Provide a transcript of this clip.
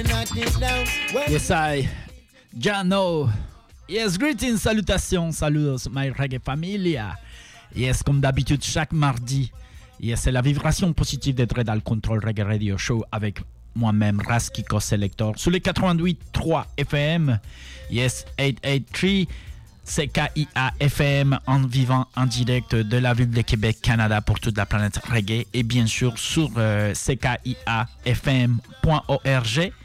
Yes, I, Jano. Yes, greetings, salutations, saludos, my reggae familia. Yes, comme d'habitude, chaque mardi. Yes, c'est la vibration positive d'être dans le Control Reggae Radio Show avec moi-même, Raskiko Selector, sur les 88.3 FM. Yes, 883 CKIA FM en vivant en direct de la ville de Québec, Canada pour toute la planète reggae et bien sûr sur ckiafm.org.